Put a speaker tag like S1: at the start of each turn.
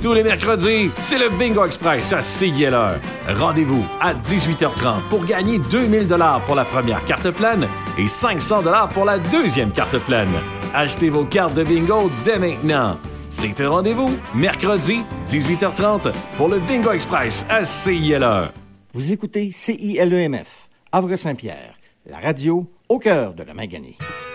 S1: Tous les mercredis, c'est le Bingo Express à CILR. Rendez-vous à 18h30 pour gagner 2000 $ pour la première carte pleine et 500 $ pour la deuxième carte pleine. Achetez vos cartes de bingo dès maintenant. C'est un rendez-vous, mercredi, 18h30, pour le Bingo Express à CILR.
S2: Vous écoutez CILEMF, Havre-Saint-Pierre, la radio au cœur de la Maganie.